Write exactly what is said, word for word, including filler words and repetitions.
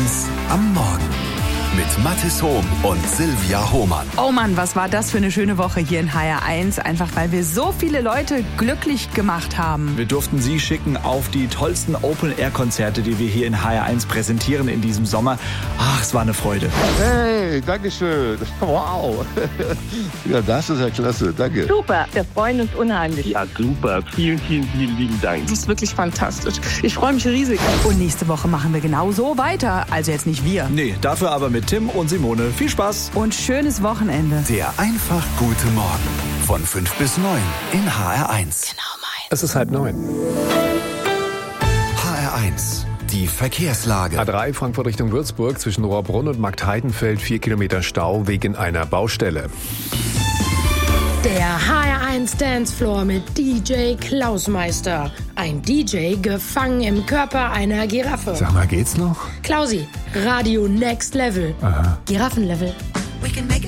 eins am Morgen. Mit Mathis Hohm und Silvia Hohmann. Oh Mann, was war das für eine schöne Woche hier in H R eins. Einfach weil wir so viele Leute glücklich gemacht haben. Wir durften Sie schicken auf die tollsten Open-Air-Konzerte, die wir hier in H R eins präsentieren in diesem Sommer. Ach, es war eine Freude. Hey, danke schön. Wow. Ja, das ist ja klasse. Danke. Super, wir freuen uns unheimlich. Ja, super. Vielen, vielen, vielen lieben Dank. Das ist wirklich fantastisch. Ich freue mich riesig. Und nächste Woche machen wir genau so weiter. Also jetzt nicht wir. Nee, dafür aber mit Tim und Simone. Viel Spaß. Und schönes Wochenende. Der einfach gute Morgen. Von fünf bis neun in H R eins. Genau meins. Es ist halb neun. H R eins. Die Verkehrslage. A drei Frankfurt Richtung Würzburg zwischen Rohrbrunn und Marktheidenfeld vier Kilometer Stau wegen einer Baustelle. Der H R eins Dancefloor mit D J Klausmeister. Ein D J gefangen im Körper einer Giraffe. Sag mal, geht's noch? Klausi, Radio Next Level. Aha. Giraffenlevel. We can make